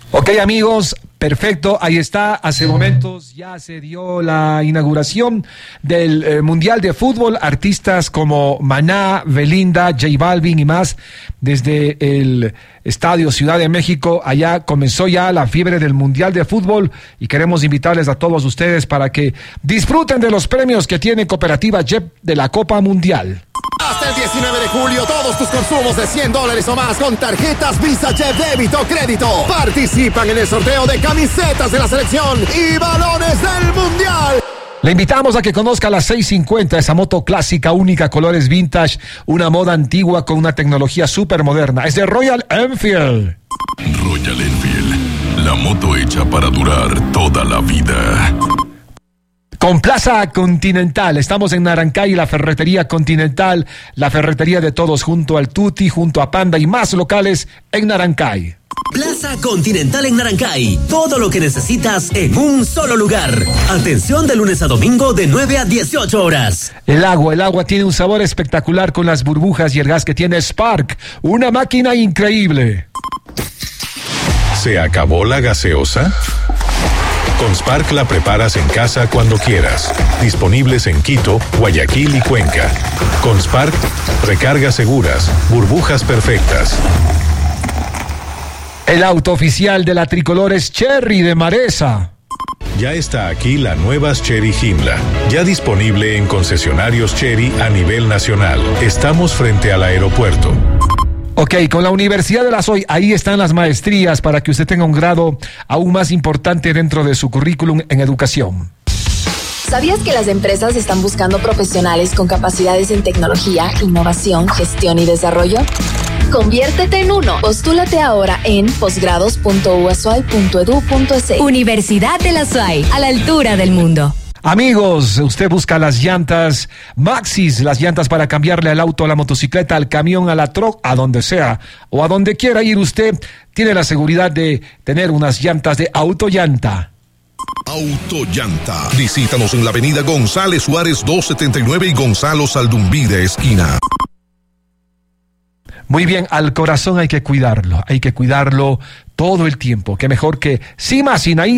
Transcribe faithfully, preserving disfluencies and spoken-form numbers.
Ok, amigos, perfecto, ahí está. Hace momentos ya se dio la inauguración del eh, Mundial de Fútbol. Artistas como Maná, Belinda, J Balvin y más desde el Estadio Ciudad de México. Allá comenzó ya la fiebre del Mundial de Fútbol y queremos invitarles a todos ustedes para que disfruten de los premios que tiene Cooperativa J E P de la Copa Mundial. Hasta el diecinueve de julio, todos tus consumos de cien dólares o más con tarjetas Visa Jet Débito Crédito participan en el sorteo de camisetas de la selección y balones del Mundial. Le invitamos a que conozca la seiscientos cincuenta, esa moto clásica, única, colores vintage, una moda antigua con una tecnología súper moderna. Es de Royal Enfield. Royal Enfield, la moto hecha para durar toda la vida. Con Plaza Continental, estamos en Narancay, la ferretería Continental, la ferretería de todos, junto al Tuti, junto a Panda y más locales en Narancay. Plaza Continental en Narancay, todo lo que necesitas en un solo lugar. Atención de lunes a domingo de nueve a dieciocho horas. El agua, el agua tiene un sabor espectacular con las burbujas y el gas que tiene Spark, una máquina increíble. ¿Se acabó la gaseosa? Con Spark la preparas en casa cuando quieras. Disponibles en Quito, Guayaquil y Cuenca. Con Spark, recargas seguras, burbujas perfectas. El auto oficial de la tricolor es Cherry de Maresa. Ya está aquí la nueva Chery Jimla, ya disponible en concesionarios Chery a nivel nacional. Estamos frente al aeropuerto. Ok, con la Universidad de la S O I, ahí están las maestrías para que usted tenga un grado aún más importante dentro de su currículum en educación. ¿Sabías que las empresas están buscando profesionales con capacidades en tecnología, innovación, gestión y desarrollo? Conviértete en uno. Postúlate ahora en posgrados punto u s o i punto e d u punto e s. Universidad de la S O I, a la altura del mundo. Amigos, usted busca las llantas Maxxis, las llantas para cambiarle al auto, a la motocicleta, al camión, a la troca, a donde sea o a donde quiera ir usted, tiene la seguridad de tener unas llantas de Autollanta. Autollanta. Visítanos en la avenida González Suárez doscientos setenta y nueve y Gonzalo Saldumbide esquina. Muy bien, al corazón hay que cuidarlo, hay que cuidarlo todo el tiempo. Qué mejor que Sima Sinaí.